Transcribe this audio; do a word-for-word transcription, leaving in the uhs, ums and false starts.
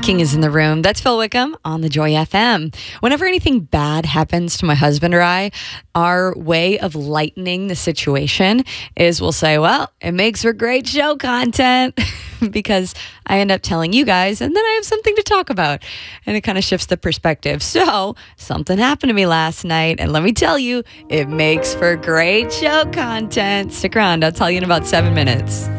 King is in the room. That's Phil Wickham on the Joy F M. Whenever anything bad happens to my husband or I, our way of lightening the situation is we'll say, well, it makes for great show content because I end up telling you guys and then I have something to talk about and it kind of shifts the perspective. So something happened to me last night and let me tell you, it makes for great show content. Stick around. I'll tell you in about seven minutes.